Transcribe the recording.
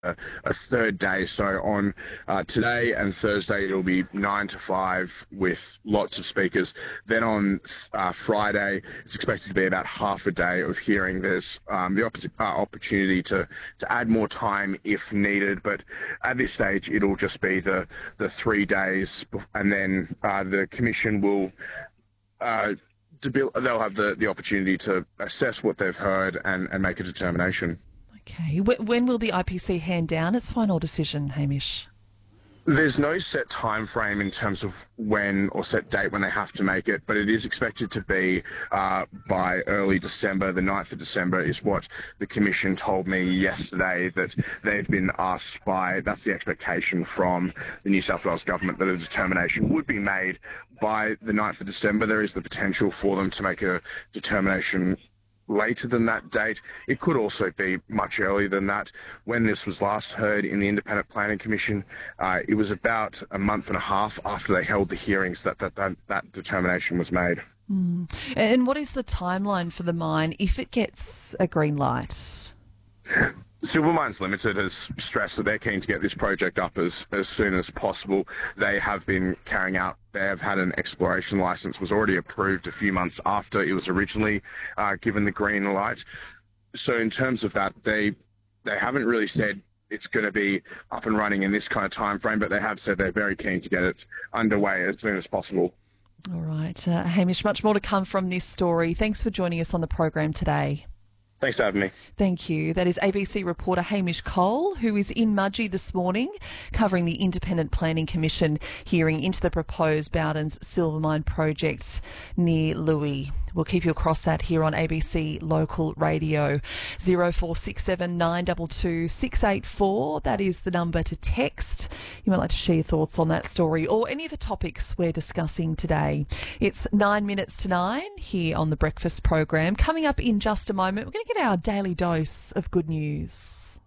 a third day. So on today and Thursday, it'll be 9 to 5 with lots of speakers. Then on Friday, it's expected to be about half a day of hearing. There's the opportunity to add more time if needed, but at this stage, it'll just be the 3 days, and then the Commission will they'll have the opportunity to assess what they've heard and make a determination. Okay. When will the IPC hand down its final decision, Hamish? There's no set time frame in terms of when or set date when they have to make it, but it is expected to be by early December. The 9th of December is what the Commission told me yesterday that they've been asked by. That's the expectation from the New South Wales government, that a determination would be made by the 9th of December. There is the potential for them to make a determination later than that date. It could also be much earlier than that. When this was last heard in the Independent Planning Commission, it was about a month and a half after they held the hearings that determination was made. And what is the timeline for the mine if it gets a green light? Silver Mines Limited has stressed that they're keen to get this project up as soon as possible. They have been carrying out, they have had an exploration licence, was already approved a few months after it was originally given the green light. So in terms of that, they haven't really said it's going to be up and running in this kind of time frame, but they have said they're very keen to get it underway as soon as possible. All right. Hamish, much more to come from this story. Thanks for joining us on the program today. Thanks for having me. Thank you. That is ABC reporter Hamish Cole, who is in Mudgee this morning covering the Independent Planning Commission hearing into the proposed Bowdens silver mine project near Louis. We'll keep you across that here on ABC Local Radio. 0467 922 684. That is the number to text. You might like to share your thoughts on that story or any of the topics we're discussing today. It's 9 minutes to 9 here on the Breakfast program. Coming up in just a moment, we're going to get our daily dose of good news.